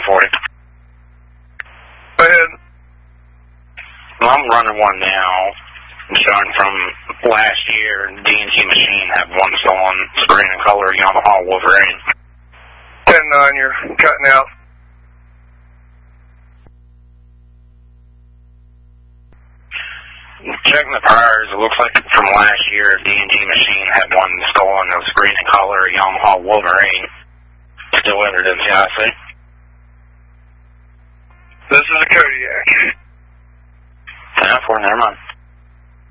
1040. Go ahead. Well, I'm running one now. I'm showing from last year, D&G machine had one stolen, screen and color, Yamaha Wolverine. 10-9, you're cutting out. Checking the priors, it looks like from last year, D&G machine had one stolen, a screen and color, Yamaha Wolverine. Still entered in CIC. This is a Kodiak. 10-4, never mind.